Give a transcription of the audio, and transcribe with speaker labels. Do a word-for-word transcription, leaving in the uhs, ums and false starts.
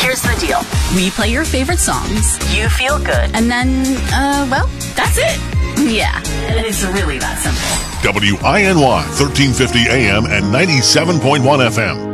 Speaker 1: Here's the deal. We play your favorite songs. You feel good. And then, uh, well, that's it. Yeah, it's really that simple.
Speaker 2: W I N Y, thirteen fifty A M and ninety-seven point one F M.